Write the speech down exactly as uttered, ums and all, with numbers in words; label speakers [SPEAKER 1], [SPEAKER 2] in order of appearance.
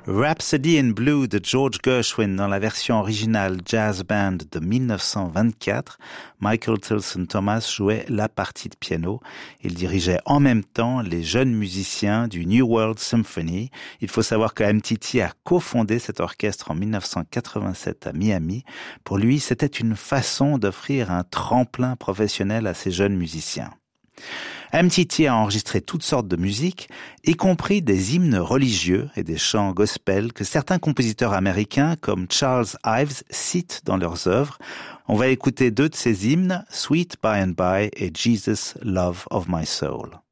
[SPEAKER 1] Rhapsody in Blue de George Gershwin dans la version originale jazz band de mille neuf cent vingt-quatre, Michael Tilson Thomas jouait la partie de piano. Il dirigeait en même temps les jeunes musiciens du New World Symphony. Il faut savoir que M T T a cofondé cet orchestre en mille neuf cent quatre-vingt-sept à Miami. Pour lui, c'était une façon d'offrir un tremplin professionnel à ces jeunes musiciens. M T T a enregistré toutes sortes de musiques, y compris des hymnes religieux et des chants gospel que certains compositeurs américains comme Charles Ives citent dans leurs œuvres. On va écouter deux de ces hymnes, Sweet By and By et Jesus, Love of My Soul.